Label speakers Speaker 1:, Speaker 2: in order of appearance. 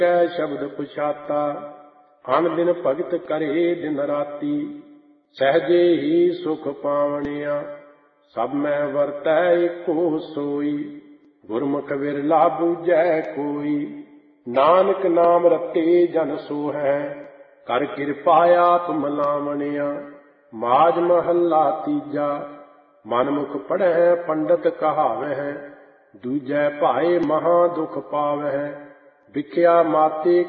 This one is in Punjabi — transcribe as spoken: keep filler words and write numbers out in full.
Speaker 1: ਕੈ ਸ਼ਬਦ ਪੁਛਾਤਾ, ਅਨ ਦਿਨ ਭਗਤ ਕਰੇ ਦਿਨ ਰਾਤੀ। ਸਹਿਜੇ ਹੀ ਸੁਖ ਪਾਵਣਿਆ, ਸਭ ਮੈਂ ਵਰਤੈ ਏਕੋ ਸੋਈ। ਗੁਰਮੁਖ ਵਿਰਲਾ ਬੂਝੈ ਕੋਈ, ਨਾਨਕ ਨਾਮ ਰਤੇ ਜਨ ਸੋਹੈ। ਕਰ ਕਿਰਪਾ ਆਪ ਮਲਾਵਣਿਆ, ਮਾਝ ਮਹੱਲਾ ਤੀਜਾ। ਮਨਮੁਖ ਪੜ੍ਹੈ ਪੰਡਤ ਕਹਾਵਹਿ, ਦੂਜੈ ਭਾਏ ਮਹਾ ਦੁਖ ਪਾਵਹਿ। ਵਿਖਿਆ ਮਾਤੇ